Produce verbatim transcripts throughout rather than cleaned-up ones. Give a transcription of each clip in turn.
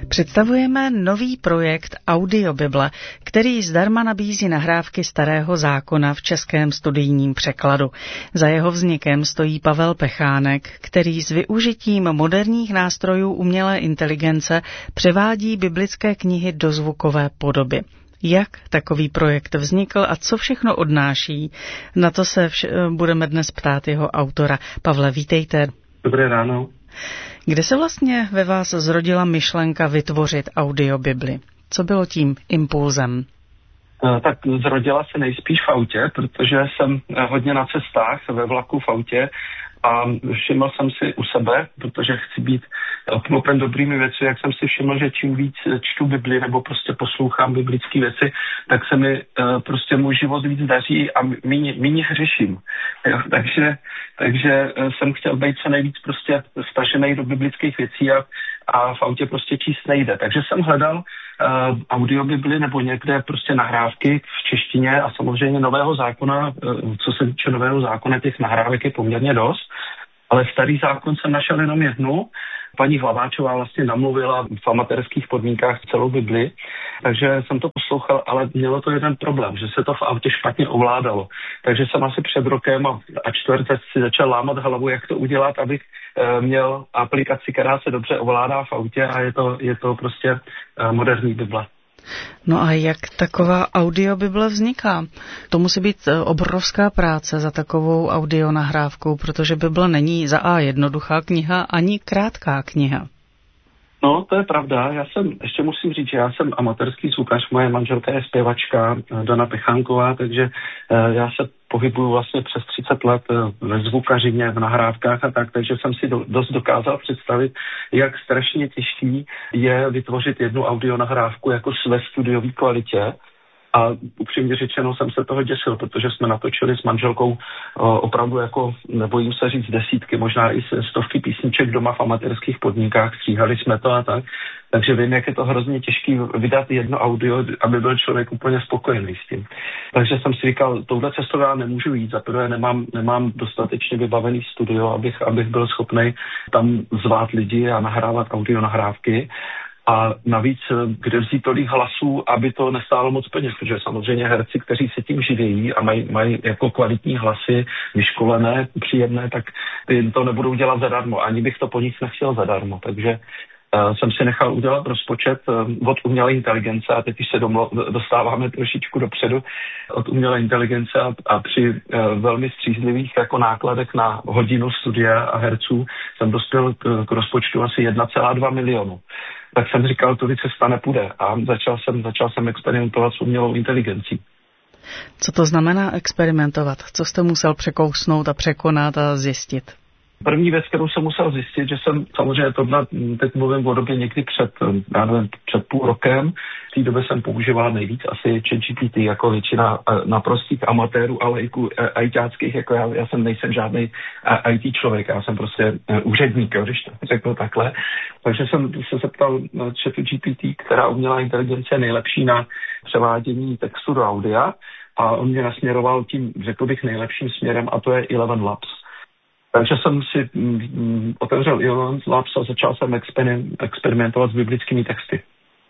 Představujeme nový projekt Audiobible, který zdarma nabízí nahrávky Starého zákona v českém studijním překladu. Za jeho vznikem stojí Pavel Pechánek, který s využitím moderních nástrojů umělé inteligence převádí biblické knihy do zvukové podoby. Jak takový projekt vznikl a co všechno odnáší? Na to se vš- budeme dnes ptát jeho autora. Pavle, vítejte. Dobré ráno. Kde se vlastně ve vás zrodila myšlenka vytvořit audiobibli? Co bylo tím impulzem? Tak zrodila se nejspíš v autě, protože jsem hodně na cestách, ve vlaku v autě a všiml jsem si u sebe, protože chci být obklopen dobrými věci, jak jsem si všiml, že čím víc čtu Bibli nebo prostě poslouchám biblické věci, tak se mi prostě můj život víc daří a méně hřeším. Jo, takže, takže jsem chtěl být co nejvíc prostě vtažený do biblických věcí a, a v autě prostě číst nejde. Takže jsem hledal uh, audiobibli nebo někde prostě nahrávky v češtině a samozřejmě Nového zákona, uh, co se týče Nového zákona, těch nahrávek je poměrně dost, ale Starý zákon jsem našel jenom jednu. Paní Hlaváčová vlastně namluvila v amatérských podmínkách celou Bibli, takže jsem to poslouchal, ale mělo to jeden problém, že se to v autě špatně ovládalo. Takže jsem asi před rokem a, a čtvrté si začal lámat hlavu, jak to udělat, abych e, měl aplikaci, která se dobře ovládá v autě a je to, je to prostě e, moderní Bible. No a jak taková audiobible vzniká? To musí být obrovská práce za takovou audionahrávkou, protože Bible není za A jednoduchá kniha, ani krátká kniha. No, to je pravda. Já jsem, ještě musím říct, že já jsem amatérský zvukař, moje manželka je zpěvačka Dana Pechánková, takže já se pohybuju vlastně přes třicet let ve zvukařině, v nahrávkách a tak, takže jsem si do, dost dokázal představit, jak strašně těžký je vytvořit jednu audionahrávku jako ve studiové kvalitě. A upřímně řečeno jsem se toho děsil, protože jsme natočili s manželkou o, opravdu jako, nebojím se říct, desítky, možná i stovky písniček doma v amatérských podmínkách, stříhali jsme to a tak. Takže vím, jak je to hrozně těžké vydat jedno audio, aby byl člověk úplně spokojený s tím. Takže jsem si říkal, touhle cestou já nemůžu jít, za prvé nemám, nemám dostatečně vybavený studio, abych, abych byl schopný tam zvát lidi a nahrávat audio nahrávky. A navíc, kde vzít tolik hlasů, aby to nestálo moc peněz, protože samozřejmě herci, kteří se tím živějí a mají, mají jako kvalitní hlasy, vyškolené, příjemné, tak ty to nebudou dělat zadarmo. Ani bych to po nich nechtěl zadarmo. Takže uh, jsem si nechal udělat rozpočet uh, od umělé inteligence a teď už se domlo, dostáváme trošičku dopředu od umělé inteligence a, a při uh, velmi střízlivých jako nákladech na hodinu studia a herců jsem dospěl k, k rozpočtu asi jedna celá dva milionu. Tak jsem říkal, tudy cesta nepůjde a začal jsem, začal jsem experimentovat s umělou inteligencí. Co to znamená experimentovat? Co jste musel překousnout a překonat a zjistit? První věc, kterou jsem musel zjistit, že jsem samozřejmě tohle, teď mluvím o době někdy před, já nevím, před půl rokem, v té době jsem používal nejvíc asi ChatGPT jako většina naprostých amatérů, ale i ajťáckých, jako já, já jsem nejsem žádný í té člověk, já jsem prostě úředník, když to řeknu takhle. Takže jsem se zeptal ChatGPT, která umělá inteligence je nejlepší na převádění textu do audia a on mě nasměroval tím, řekl bych, nejlepším směrem a to je Eleven Labs. Takže jsem si mm, otevřel Eleven Labs a začal jsem experim, experimentovat s biblickými texty.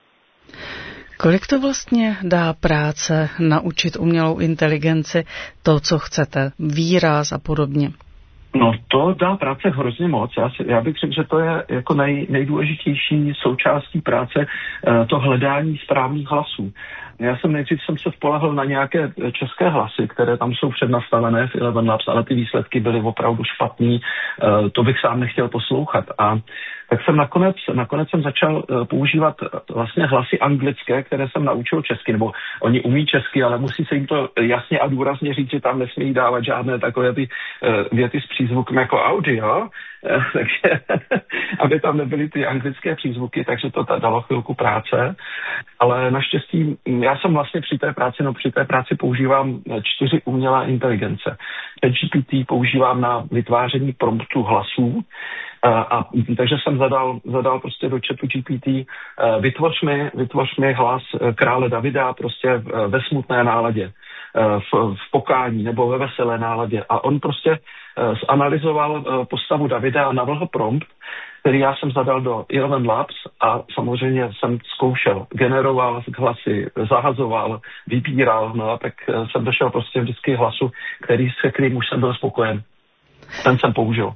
Kolik to vlastně dá práce naučit umělou inteligenci to, co chcete, výraz a podobně? No to dá práce hrozně moc. Já, si, já bych řekl, že to je jako nej, nejdůležitější součástí práce to hledání správných hlasů. Já jsem nejdřív jsem se spolehl na nějaké české hlasy, které tam jsou přednastavené v Eleven Labs, ale ty výsledky byly opravdu špatný. To bych sám nechtěl poslouchat. A tak jsem nakonec, nakonec jsem začal používat vlastně hlasy anglické, které jsem naučil česky, nebo oni umí česky, ale musí se jim to jasně a důrazně říct, že tam nesmí dávat žádné takové ty věty s přízvukem jako audio, takže aby tam nebyly ty anglické přízvuky, takže to dalo chvilku práce, ale naštěstí já jsem vlastně při té práci, no při té práci používám čtyři umělé inteligence. ChatGPT používám na vytváření promptu hlasů, a, a takže jsem zadal, zadal prostě do chatu G P T, vytvoř mi, vytvoř mi hlas krále Davida prostě ve smutné náladě, v, v pokání nebo ve veselé náladě. A on prostě zanalyzoval postavu Davida a navrhl prompt, který já jsem zadal do Eleven Labs a samozřejmě jsem zkoušel, generoval hlasy, zahazoval, vybíral, no a tak jsem došel prostě vždycky hlasu, který, se kterým už jsem byl spokojen. Ten jsem použil.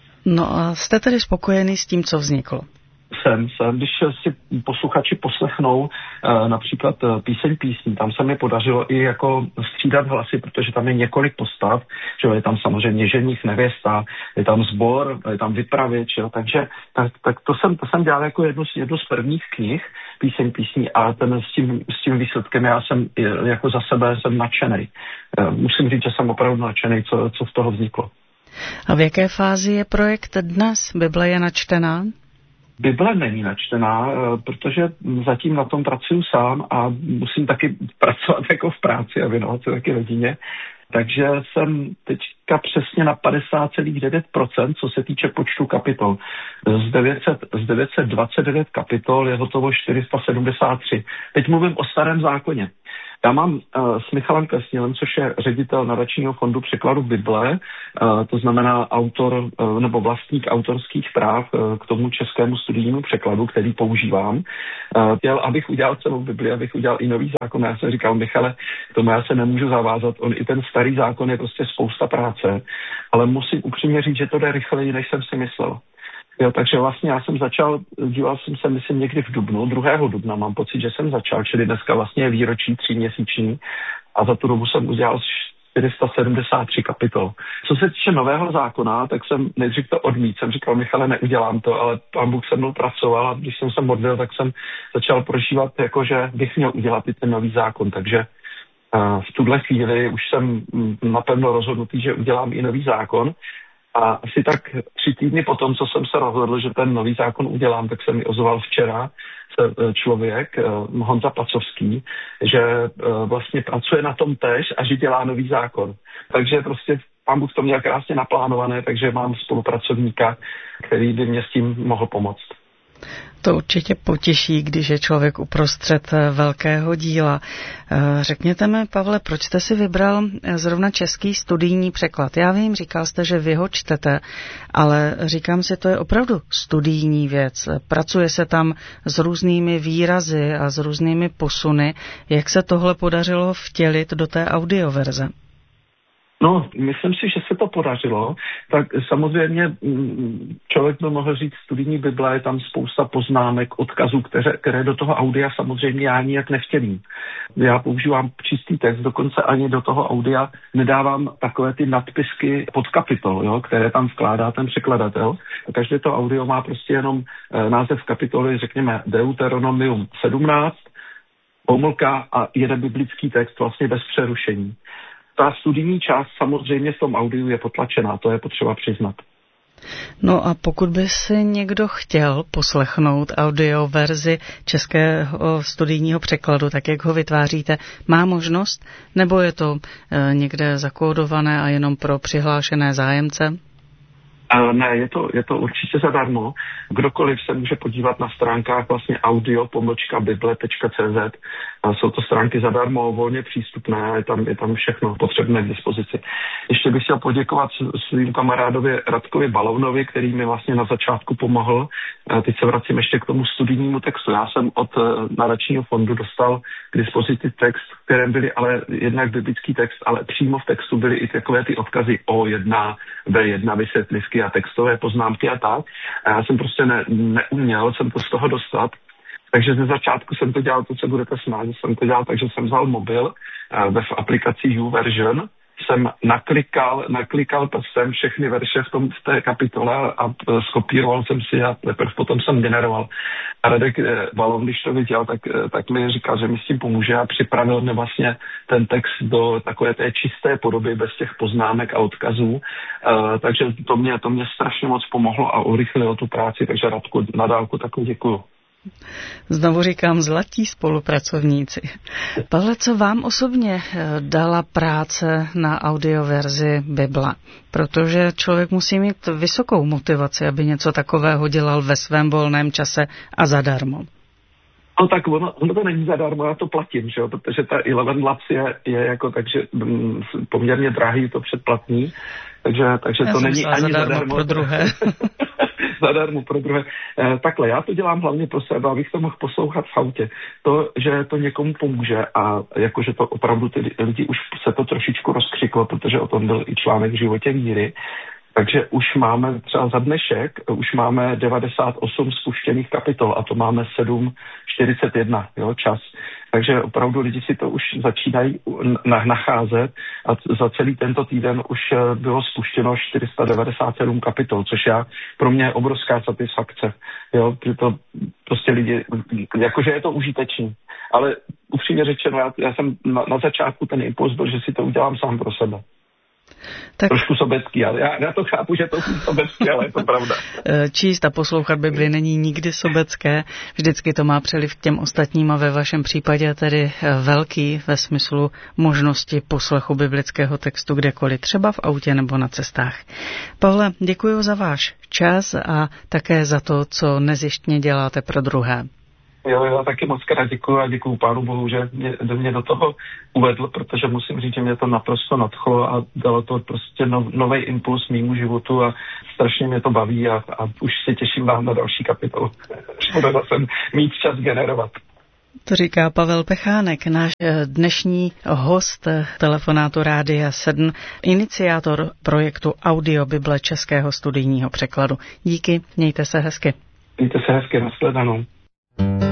No a jste tedy spokojený s tím, co vzniklo? Jsem, jsem. Když si posluchači poslechnou e, například píseň písní, tam se mi podařilo i jako střídat hlasy, protože tam je několik postav, že je tam samozřejmě ženich, nevěsta, je tam sbor, je tam vypravěč, jo, takže tak, tak to, jsem, to jsem dělal jako jednu, jednu z prvních knih píseň písní a ten s tím, s tím výsledkem já jsem jako za sebe jsem nadšenej. E, musím říct, že jsem opravdu nadšenej, co, co z toho vzniklo. A v jaké fázi je projekt dnes? Bible je načtená? Bible není načtená, protože zatím na tom pracuju sám a musím taky pracovat jako v práci a věnovat se taky rodině. Takže jsem teďka přesně na padesát celá devět procent, co se týče počtu kapitol. Z, devět set, z devět set dvacet devět kapitol je hotovo čtyři sta sedmdesát tři. Teď mluvím o Starém zákoně. Já mám uh, s Michalem Klesnilem, což je ředitel nadačního fondu překladu Bible, uh, to znamená autor uh, nebo vlastník autorských práv uh, k tomu českému studijnímu překladu, který používám. Uh, chtěl, abych udělal celou Bibli, abych udělal i nový zákon. Já jsem říkal, Michale, k tomu já se nemůžu zavázat, on i ten starý zákon je prostě spousta práce, ale musím upřímně říct, že to jde rychleji, než jsem si myslel. Jo, takže vlastně já jsem začal, díval jsem se, myslím, někdy v dubnu, druhého dubna mám pocit, že jsem začal, čili dneska vlastně je výročí tříměsíční a za tu dobu jsem udělal čtyři sta sedmdesát tři kapitol. Co se týče nového zákona, tak jsem nejdřív to odmít, jsem říkal, Michale, neudělám to, ale pán Bůh se mnou pracoval a když jsem se modlil, tak jsem začal prožívat, jako že bych měl udělat i ten nový zákon, takže uh, v tuhle chvíli už jsem napevno rozhodnutý, že udělám i nový zákon. A asi tak tři týdny potom, co jsem se rozhodl, že ten nový zákon udělám, tak se mi ozval včera člověk, Honza Pacovský, že vlastně pracuje na tom též a že dělá nový zákon. Takže prostě pán Bůh to měl krásně naplánované, takže mám spolupracovníka, který by mě s tím mohl pomoct. To určitě potěší, když je člověk uprostřed velkého díla. Řekněte mi, Pavle, proč jste si vybral zrovna český studijní překlad? Já vím, říkal jste, že vy ho čtete, ale říkám si, to je opravdu studijní věc. Pracuje se tam s různými výrazy a s různými posuny. Jak se tohle podařilo vtělit do té audioverze? No, myslím si, že se to podařilo. Tak samozřejmě člověk by mohl říct, studijní Bible, je tam spousta poznámek, odkazů, které, které do toho audia samozřejmě já nijak nevtělím. Já používám čistý text, dokonce ani do toho audia nedávám takové ty nadpisky pod kapitol, jo, které tam vkládá ten překladatel. Každé to audio má prostě jenom e, název kapitoly, řekněme Deuteronomium sedmnáct, pomlka a jeden biblický text vlastně bez přerušení. Ta studijní část samozřejmě v tom audiu je potlačená, to je potřeba přiznat. No a pokud by si někdo chtěl poslechnout audioverzi českého studijního překladu, tak jak ho vytváříte, má možnost? Nebo je to e, někde zakódované a jenom pro přihlášené zájemce? Ne, je to, je to určitě zadarmo. Kdokoliv se může podívat na stránkách vlastně audio pomlčka bible tečka cé zet. Jsou to stránky zadarmo, volně přístupné, je tam, je tam všechno potřebné k dispozici. Ještě bych chtěl poděkovat svým kamarádovi Radkovi Balounovi, který mi vlastně na začátku pomohl. Teď se vracím ještě k tomu studijnímu textu. Já jsem od nadačního fondu dostal k dispozici text, v kterém byly ale jednak biblický text, ale přímo v textu byly i takové ty odkazy O jedna, B jedna, vysvětlivky a textové poznámky a tak. A já jsem prostě ne, neuměl jsem to z toho dostat. Takže ze začátku jsem to dělal, to, co budete smát, jsem to dělal, takže jsem vzal mobil ve v aplikaci YouVersion, jsem naklikal, naklikal prstem všechny verše v, tom, v té kapitole a skopíroval jsem si a teprve potom jsem generoval. A Radek Baloun, když to viděl, tak, tak mi říkal, že mi s tím pomůže a připravil mi vlastně ten text do takové té čisté podoby, bez těch poznámek a odkazů. Uh, takže to mě, to mě strašně moc pomohlo a urychlilo tu práci, takže Radku na dálku takovou děkuju. Znovu říkám, zlatí spolupracovníci. Pavle, co vám osobně dala práce na audioverzi Bible? Protože člověk musí mít vysokou motivaci, aby něco takového dělal ve svém volném čase a zadarmo. No tak ono, ono to není zadarmo, já to platím, že jo? Protože ta Eleven Labs je, je jako takže mm, poměrně drahý, to předplatný, takže, takže to není ani zadarmo. Pro druhé. zadarmo pro druhé. Eh, takhle, já to dělám hlavně pro sebe, abych to mohl poslouchat v autě. To, že to někomu pomůže a jakože to opravdu ty lidi už se to trošičku rozkřiklo, protože o tom byl i článek v Životě víry. Takže už máme třeba za dnešek, už máme devadesát osm spuštěných kapitol a to máme sedm čtyřicet jedna, jo, čas. Takže opravdu lidi si to už začínají nacházet a za celý tento týden už bylo spuštěno čtyři sta devadesát sedm kapitol, což já, pro mě je obrovská satisfakce, jo, protože to prostě lidi, jakože je to užitečný. Ale upřímně řečeno, já, já jsem na, na začátku ten impuls byl, že si to udělám sám pro sebe. Tak... Trošku sobecký, ale já, já to chápu, že to je sobecký, ale je to pravda. Číst a poslouchat Bibli není nikdy sobecké, vždycky to má přeliv k těm ostatním a ve vašem případě tedy velký ve smyslu možnosti poslechu biblického textu kdekoliv, třeba v autě nebo na cestách. Pavle, děkuji za váš čas a také za to, co nezištně děláte pro druhé. Jo, jo, taky moc krát děkuju a děkuju Pánu Bohu, že mě, do mě do toho uvedl, protože musím říct, že mě to naprosto nadchlo a dalo to prostě no, nový impuls mýmu životu a strašně mě to baví a, a už se těším vám na další kapitolu. Budu zase mít čas generovat. To říká Pavel Pechánek, náš dnešní host telefonátu Rádia sedm, iniciátor projektu Audio Bible Českého studijního překladu. Díky, mějte se hezky. Mějte se hezky, nashledanou.